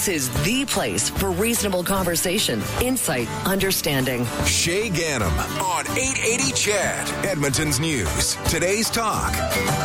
This is the place for reasonable conversation, insight, understanding. Shay Ganem on 880 CHED, Edmonton's News. Today's Talk.